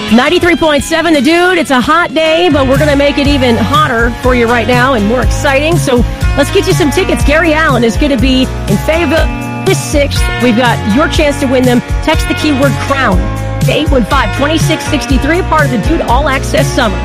93.7 The Dude. It's a hot day, but we're going to make it even hotter for you right now and more exciting. So let's get you some tickets. Gary Allen is going to be in Fayetteville this 6th. We've got your chance to win them. Text the keyword CROWN to 815-2663, part of the Dude All Access Summer.